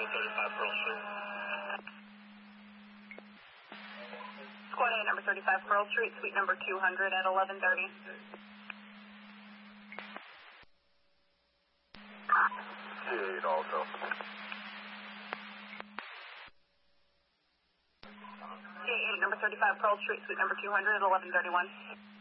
35 Pearl Street. Squad A, number 35 Pearl Street, suite number 200 at 11:30. T8 also. T8, number 35 Pearl Street, suite number 200 at 11:31.